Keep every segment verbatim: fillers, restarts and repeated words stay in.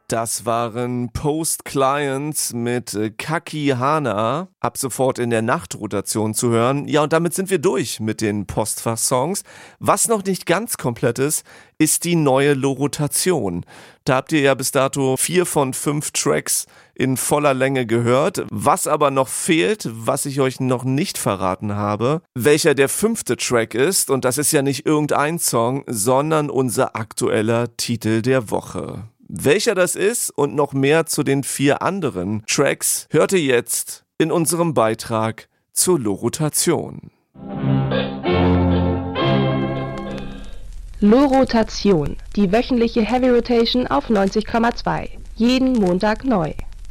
Das waren Post Clients mit äh, Kaki Hana, ab sofort in der Nachtrotation zu hören. Ja, und damit sind wir durch mit den Postfach-Songs. Was noch nicht ganz komplett ist, ist die neue Lo-Rotation. Da habt ihr ja bis dato vier von fünf Tracks in voller Länge gehört. Was aber noch fehlt, was ich euch noch nicht verraten habe, welcher der fünfte Track ist. Und das ist ja nicht irgendein Song, sondern unser aktueller Titel der Woche. Welcher das ist und noch mehr zu den vier anderen Tracks hört ihr jetzt in unserem Beitrag zur Lo-Rotation. Lo-Rotation, die wöchentliche Heavy Rotation auf neunzig Komma zwei. Jeden Montag neu.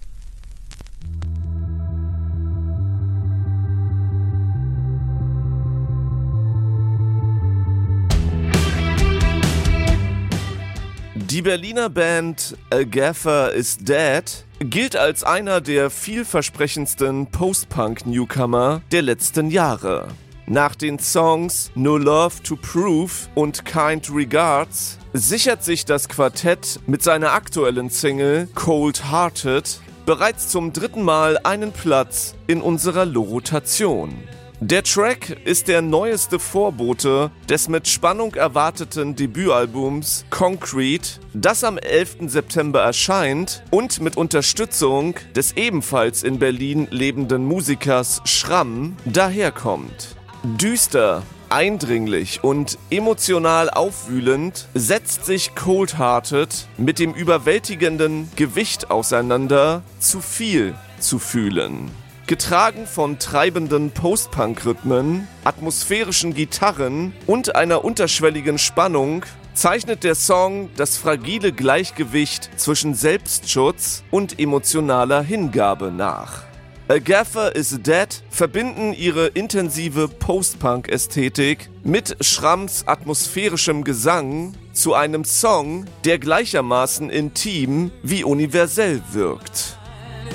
Die Berliner Band A Gaffer Is Dead gilt als einer der vielversprechendsten Post-Punk-Newcomer der letzten Jahre. Nach den Songs No Love to Prove und Kind Regards sichert sich das Quartett mit seiner aktuellen Single Cold Hearted bereits zum dritten Mal einen Platz in unserer Lo-Rotation. Der Track ist der neueste Vorbote des mit Spannung erwarteten Debütalbums Concrete, das am elften September erscheint und mit Unterstützung des ebenfalls in Berlin lebenden Musikers Schramm daherkommt. Düster, eindringlich und emotional aufwühlend setzt sich Cold Hearted mit dem überwältigenden Gewicht auseinander, zu viel zu fühlen. Getragen von treibenden Post-Punk-Rhythmen, atmosphärischen Gitarren und einer unterschwelligen Spannung zeichnet der Song das fragile Gleichgewicht zwischen Selbstschutz und emotionaler Hingabe nach. A Gaffer Is Dead verbinden ihre intensive Post-Punk-Ästhetik mit Schramms atmosphärischem Gesang zu einem Song, der gleichermaßen intim wie universell wirkt.